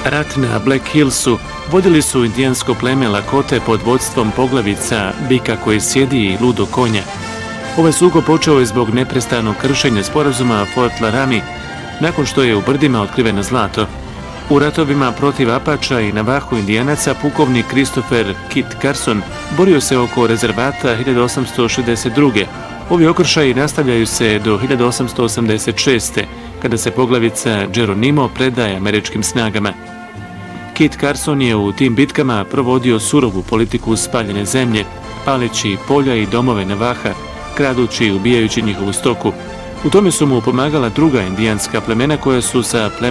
Rat na Black Hillsu vodili su indijansko pleme Lakote pod vodstvom poglavica bika koji sjedi i ludo konja. Ovaj sukob počeo je zbog neprestanog kršenja sporazuma Fort Laramie, nakon što je u brdima otkriveno zlato. U ratovima protiv Apača i Navajo indijanaca pukovnik Christopher Kit Carson borio se oko rezervata 1862. Ovi okršaji nastavljaju se do 1886. kada se poglavica Geronimo predaje američkim snagama. Kit Carson je u tim bitkama provodio surovu politiku spaljene zemlje, paleći polja i domove Navaha, kradući i ubijajući njihovu stoku. U tome su mu pomagala druga indijanska plemena koja su sa plemenom